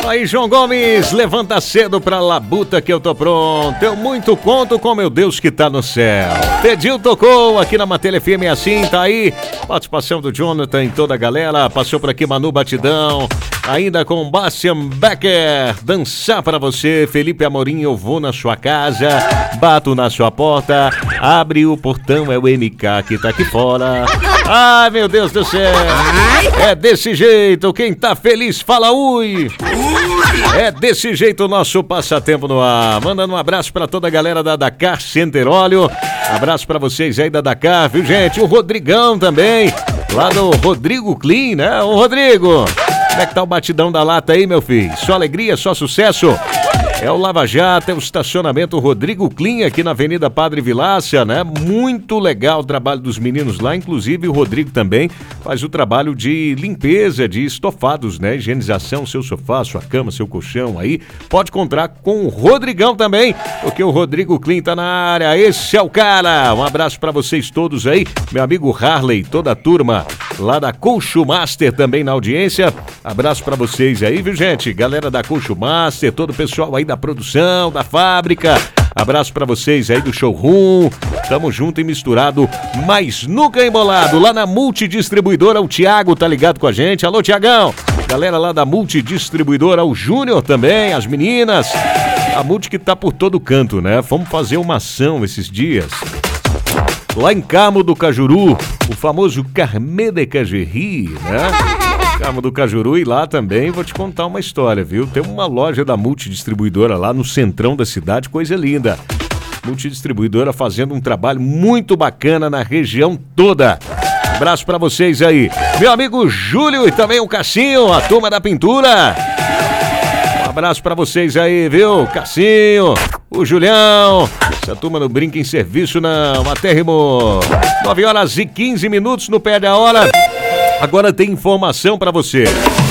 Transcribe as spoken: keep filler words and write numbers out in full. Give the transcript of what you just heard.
Fala aí, João Gomes, levanta cedo pra labuta que eu tô pronto. Eu muito conto com meu Deus que tá no céu. Tedinho tocou aqui na Matelha F M assim, tá aí. Participação do Jonathan e toda a galera. Passou por aqui Manu Batidão. Ainda com Bastian Becker, dançar pra você. Felipe Amorim, eu vou na sua casa, bato na sua porta, abre o portão, é o M K que tá aqui fora. Ai, meu Deus do céu. É desse jeito, quem tá feliz fala ui. É desse jeito o nosso passatempo no ar. Mandando um abraço pra toda a galera da Dakar Center Óleo. Abraço pra vocês aí da Dakar, viu, gente? O Rodrigão também, lá do Rodrigo Clean, né? Ô, Rodrigo, como é que tá o batidão da lata aí, meu filho? Só alegria, só sucesso? É o Lava Jato, é o estacionamento Rodrigo Clean aqui na Avenida Padre Vilácia, né? Muito legal o trabalho dos meninos lá, inclusive o Rodrigo também faz o trabalho de limpeza de estofados, né? Higienização, seu sofá, sua cama, seu colchão aí. Pode contar com o Rodrigão também, porque o Rodrigo Clean tá na área. Esse é o cara. Um abraço pra vocês todos aí. Meu amigo Harley, toda a turma lá da Colcho Master também na audiência. Abraço pra vocês aí, viu, gente? Galera da Colcho Master, todo o pessoal aí da produção, da fábrica. Abraço pra vocês aí do showroom. Tamo junto e misturado, mas nunca embolado. Lá na Multidistribuidora, o Thiago tá ligado com a gente. Alô, Thiagão. Galera lá da Multidistribuidora, o Júnior também, as meninas. A Multi que tá por todo canto, né? Vamos fazer uma ação esses dias. Lá em Carmo do Cajuru, o famoso Carmé de Cajeri, né? Carmo do Cajuru, e lá também vou te contar uma história, viu? Tem uma loja da Multidistribuidora lá no centrão da cidade, coisa linda. Multidistribuidora fazendo um trabalho muito bacana na região toda. Abraço pra vocês aí. Meu amigo Júlio e também o Cassinho, a turma da pintura. Um abraço pra vocês aí, viu? Cassinho, o Julião. Essa turma não brinca em serviço não, matérrimo. nove horas e quinze minutos no pé da hora. Agora tem informação pra você.